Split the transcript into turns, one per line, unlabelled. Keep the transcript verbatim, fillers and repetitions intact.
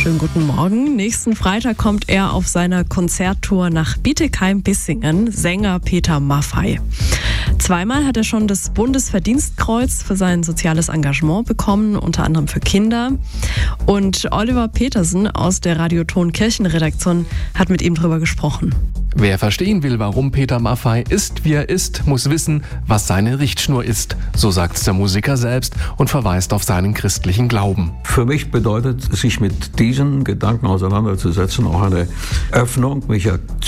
Schönen guten Morgen. Nächsten Freitag kommt er auf seiner Konzerttour nach Bietigheim-Bissingen, Sänger Peter Maffay. Zweimal hat er schon das Bundesverdienstkreuz für sein soziales Engagement bekommen, unter anderem für Kinder. Und Oliver Petersen aus der Radioton Kirchenredaktion hat mit ihm drüber gesprochen.
Wer verstehen will, warum Peter Maffay ist, wie er ist, muss wissen, was seine Richtschnur ist. So sagt's der Musiker selbst und verweist auf seinen christlichen Glauben.
Für mich bedeutet, sich mit diesen Gedanken auseinanderzusetzen, auch eine Öffnung, mich